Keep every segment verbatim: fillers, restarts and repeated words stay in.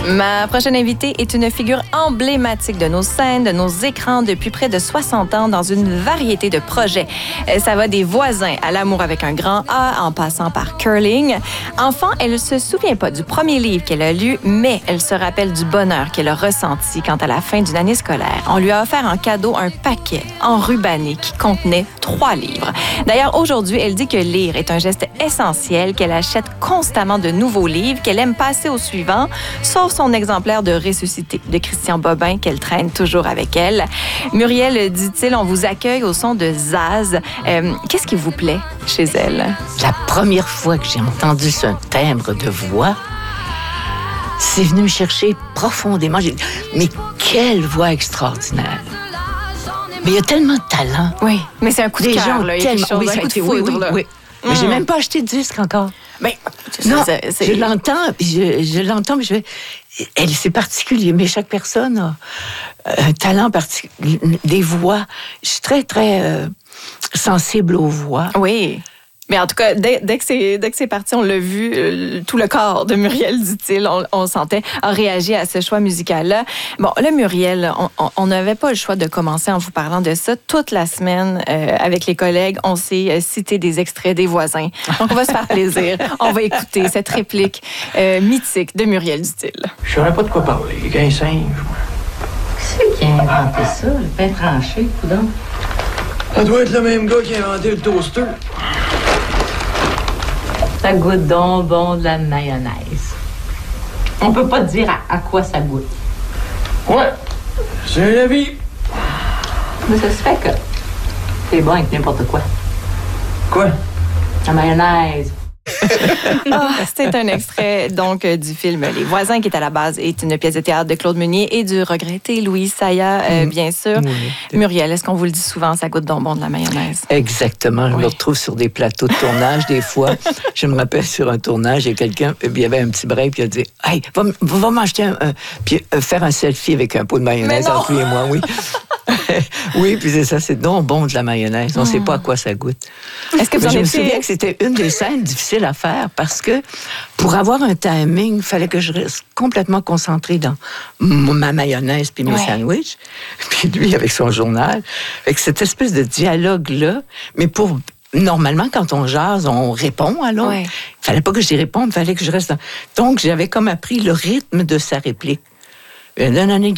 Ma prochaine invitée est une figure emblématique de nos scènes, de nos écrans depuis près de soixante ans dans une variété de projets. Ça va des voisins à l'amour avec un grand A en passant par curling. Enfant, elle ne se souvient pas du premier livre qu'elle a lu, mais elle se rappelle du bonheur qu'elle a ressenti quand à la fin d'une année scolaire, on lui a offert en cadeau un paquet enrubanné qui contenait trois livres. D'ailleurs, aujourd'hui, elle dit que lire est un geste essentiel, qu'elle achète constamment de nouveaux livres, qu'elle aime passer au suivant, sauf son exemplaire de Ressuscité de Christian Bobin qu'elle traîne toujours avec elle. Muriel, dit-il, on vous accueille au son de Zaz. Euh, qu'est-ce qui vous plaît chez elle? La première fois que j'ai entendu ce timbre de voix, c'est venu me chercher profondément. J'ai dit, mais quelle voix extraordinaire! Mais il y a tellement de talent. Oui, mais c'est un coup de Les cœur, gens là. Il y a quelque tellement... chose, oui, un coup de oui, foudre, oui, là. oui. Mais Mm. j'ai même pas acheté de disque encore. Ben, non, c'est, c'est... je l'entends, puis je, je l'entends, mais je vais... Elle, c'est particulier, mais chaque personne a un talent particulier, des voix. Je suis très, très euh, sensible aux voix. Oui. Mais en tout cas, dès, dès, que, c'est, dès que c'est parti, on l'a vu, euh, tout le corps de Muriel, dit-il, on, on sentait, a réagi à ce choix musical-là. Bon, là, Muriel, on n'avait pas le choix de commencer en vous parlant de ça. Toute la semaine, euh, avec les collègues, on s'est euh, cité des extraits des voisins. Donc, on va se faire plaisir. On va écouter cette réplique euh, mythique de Muriel, dit-il. Je saurais pas de quoi parler. Qu'un singe. C'est qui a inventé ça, le pain tranché, coudonc? Ça doit être le même gars qui a inventé le toaster. Ça goûte donc bon de la mayonnaise. On peut pas te dire à, à quoi ça goûte. Ouais, c'est la vie. Mais ça se fait que c'est bon avec n'importe quoi. Quoi? La mayonnaise. Ah, c'est un extrait donc du film Les Voisins, qui est à la base est une pièce de théâtre de Claude Meunier et du regretté Louis Saya, euh, bien sûr. Oui. Muriel, est-ce qu'on vous le dit souvent, ça goûte donc bon de la mayonnaise? Exactement. Je Oui. me retrouve sur des plateaux de tournage, des fois. Je me rappelle sur un tournage, il y a quelqu'un, il y avait un petit break, puis il a dit « Hey, va, va m'acheter un, un... » Puis euh, faire un selfie avec un pot de mayonnaise entre lui et moi, oui. Oui, puis c'est ça, c'est donc bon de la mayonnaise. On ne sait pas à quoi ça goûte. Est-ce que vous Mais en je me étiez... souviens que c'était une des scènes difficiles à faire parce que pour avoir un timing, il fallait que je reste complètement concentrée dans m- ma mayonnaise puis mes Ouais. sandwichs. Puis lui, avec son journal. Avec cette espèce de dialogue-là. Mais pour... Normalement, quand on jase, on répond à l'autre. Ouais. Il fallait pas que j'y réponde, il fallait que je reste dans... Donc, j'avais comme appris le rythme de sa réplique. C'était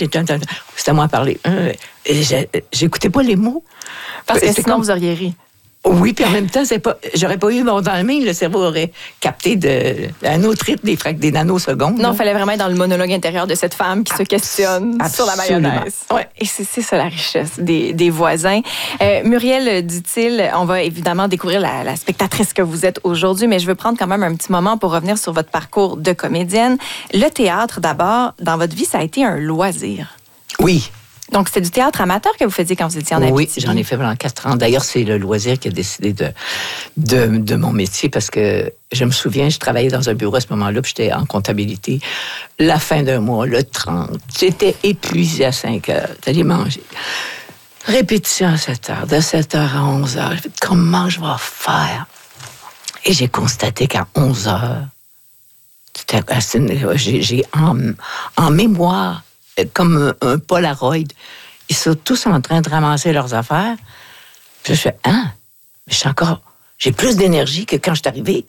à moi à parler. Euh, j'ai- J'écoutais pas les mots. Parce que C'est sinon, comme- vous auriez ri. Oui, puis en même temps, c'est pas, j'aurais pas eu mon timing, le cerveau aurait capté de, un autre rythme, des, frac- des nanosecondes. Non, là. il fallait vraiment être dans le monologue intérieur de cette femme qui se questionne sur la Absolument. mayonnaise. Ouais. Et c'est, c'est ça la richesse des, des voisins. Euh, Muriel, dit-il, on va évidemment découvrir la, la spectatrice que vous êtes aujourd'hui, mais je veux prendre quand même un petit moment pour revenir sur votre parcours de comédienne. Le théâtre, d'abord, dans votre vie, ça a été un loisir. Oui. Donc, c'est du théâtre amateur que vous faisiez quand vous étiez en Oui, Abitibi? j'en ai fait pendant quatre ans. D'ailleurs, c'est le loisir qui a décidé de, de, de mon métier parce que je me souviens, je travaillais dans un bureau à ce moment-là, puis j'étais en comptabilité. La fin d'un mois, le trente, j'étais épuisée à cinq heures. J'allais manger. Répétition à sept heures, de sept heures à onze heures. J'ai fait, comment je vais faire? Et j'ai constaté qu'à onze heures, c'était, j'ai, j'ai en, en mémoire, comme un, un Polaroid, ils sont tous en train de ramasser leurs affaires. Puis je fais, hein? Mais je suis encore, j'ai plus d'énergie que quand je suis arrivée.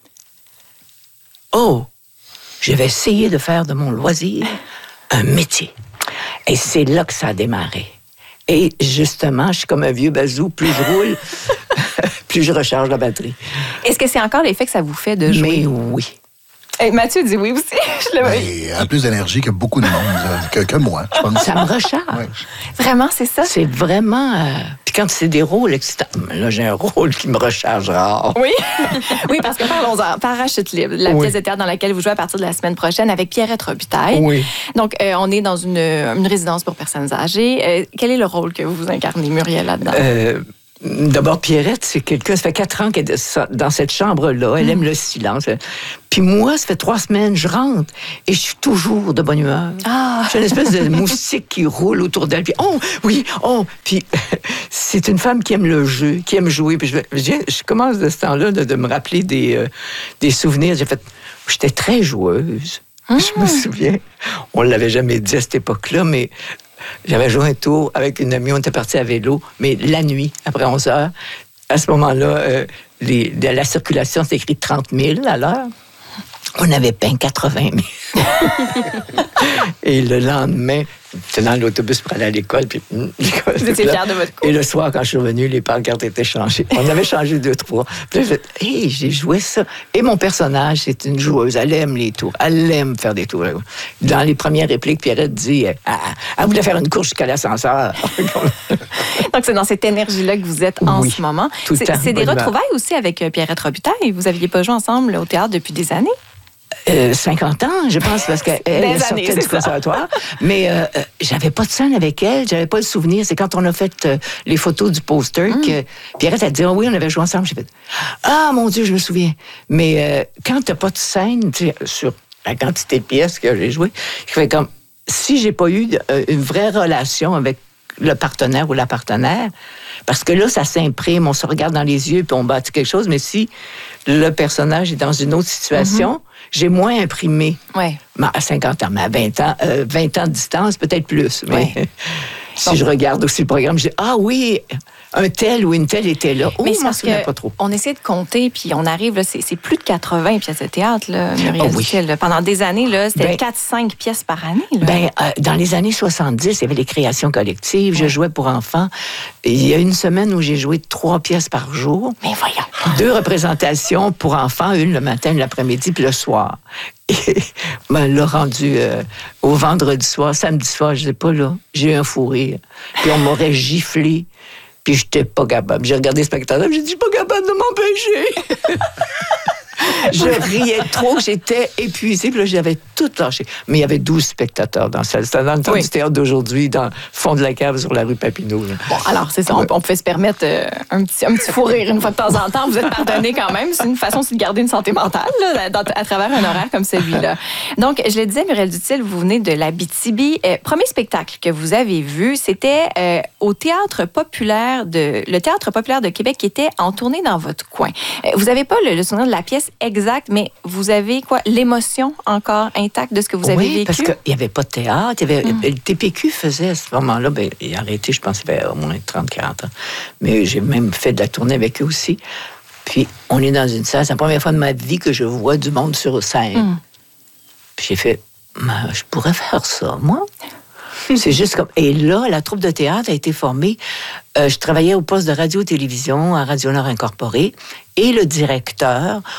Oh! Je vais essayer de faire de mon loisir un métier. Et c'est là que ça a démarré. Et justement, je suis comme un vieux bazou, plus je roule, plus je recharge la batterie. Est-ce que c'est encore l'effet que ça vous fait de jouer? Mais oui. Eh, Mathieu dit oui aussi. Je le vois. Ben, elle a plus d'énergie que beaucoup de monde, euh, que, que moi, je pense. Ça me recharge. Ouais. Vraiment, c'est ça? C'est vraiment... euh, Puis quand c'est des rôles excitants, là, j'ai un rôle qui me recharge rare. Oui, oui, parce que parlons-en. Parachute libre, la Oui. pièce de théâtre dans laquelle vous jouez à partir de la semaine prochaine avec Pierrette Robitaille. Oui. Donc, euh, on est dans une, une résidence pour personnes âgées. Euh, quel est le rôle que vous incarnez, Muriel, là-dedans? Euh, D'abord, Pierrette, c'est quelqu'un, ça fait quatre ans qu'elle est dans cette chambre-là. Elle aime le silence. Puis moi, ça fait trois semaines, je rentre et je suis toujours de bonne humeur. Ah! J'ai une espèce de moustique qui roule autour d'elle. Puis, oh, oui, oh. Puis, c'est une femme qui aime le jeu, qui aime jouer. Puis, je, je, je commence de ce temps-là de, de me rappeler des, euh, des souvenirs. J'ai fait, j'étais très joueuse. Mmh. Je me souviens, on ne l'avait jamais dit à cette époque-là, mais j'avais joué un tour avec une amie, on était partis à vélo, mais la nuit, après onze heures, à ce moment-là, euh, les, de la circulation, c'est écrit trente mille à l'heure. On avait peint quatre-vingt mille. Et le lendemain, j'étais dans l'autobus pour aller à l'école. Puis, l'école Vous étiez fiers de votre coup. Et le soir, quand je suis revenu, les pancartes étaient changées. On avait changé deux, trois. Puis j'ai fait, hey, j'ai joué ça. Et mon personnage, c'est une joueuse. Elle aime les tours. Elle aime faire des tours. Dans les premières répliques, Pierrette dit, ah, elle voulait faire une course jusqu'à l'ascenseur. Donc, c'est dans cette énergie-là que vous êtes en Oui, ce moment. tout le C'est, temps, c'est des bonne retrouvailles aussi avec euh, Pierrette Robitaille. Vous n'aviez pas joué ensemble au théâtre depuis des années? Euh, cinquante ans, je pense, parce qu'elle elle sortait années, du conservatoire. Mais euh, euh, j'avais pas de scène avec elle, j'avais pas le souvenir. C'est quand on a fait euh, les photos du poster mm. que Pierrette a dit, oh oui, on avait joué ensemble. J'ai fait, ah mon Dieu, je me souviens. Mais euh, quand t'as pas de scène, tu sais, sur la quantité de pièces que j'ai jouées, je fais comme, si j'ai pas eu euh, une vraie relation avec le partenaire ou la partenaire, parce que là, ça s'imprime, on se regarde dans les yeux, puis on bâtit quelque chose, mais si le personnage est dans une autre situation, mm-hmm. j'ai moins imprimé. Ouais. À cinquante ans, mais à vingt ans, euh, vingt ans de distance, peut-être plus. Mais ouais. si Donc, je regarde aussi le programme, je dis, ah oui, un tel ou une telle était là. Mais oh, c'est parce que pas trop. On essaie de compter, puis on arrive, là, c'est, c'est plus de quatre-vingts pièces de théâtre, là, Muriel oh, oui. Duquel, là. Pendant des années, là, c'était ben, quatre cinq pièces par année. Là. Ben, euh, dans les années soixante-dix, il y avait les créations collectives. Ouais. Je jouais pour enfants. Et il y a une semaine où j'ai joué trois pièces par jour. Mais voyons. Deux représentations pour enfants, une le matin, une l'après-midi, puis le soir. Et ben, là, rendu euh, au vendredi soir, samedi soir, je ne sais pas, là, j'ai eu un fou rire. Puis on m'aurait giflé. Puis j'étais pas capable. J'ai regardé le spectateur, j'ai dit, je suis pas capable de m'empêcher. Je riais trop, j'étais épuisée, puis là, j'avais tout lâché. Mais il y avait douze spectateurs dans la salle. C'était dans le temps oui. du théâtre d'aujourd'hui, dans le fond de la cave sur la rue Papineau. Là. Bon, alors, c'est ça, on, on pouvait se permettre euh, un, petit, un petit fou rire une fois de temps en temps. Vous êtes pardonné quand même. C'est une façon aussi de garder une santé mentale là, dans, à travers un horaire comme celui-là. Donc, je le disais, Muriel Dutil, vous venez de l'Abitibi. Euh, premier spectacle que vous avez vu, c'était euh, au Théâtre populaire de le Théâtre populaire de Québec qui était en tournée dans votre coin. Euh, vous n'avez pas le, le souvenir de la pièce exacte, mais vous avez quoi, l'émotion encore intacte de ce que vous avez oui, vécu? Parce qu'il n'y avait pas de théâtre. Il y avait, mm. Le T P Q faisait à ce moment-là, ben, il a arrêté, je pense, il avait au moins trente quarante ans. Mais j'ai même fait de la tournée avec eux aussi. Puis, on est dans une salle, c'est la première fois de ma vie que je vois du monde sur scène. Mm. Puis j'ai fait, je pourrais faire ça, moi. C'est juste comme... Et là, la troupe de théâtre a été formée. Euh, je travaillais au poste de radio-télévision à Radio-Nord Incorporée. Et le directeur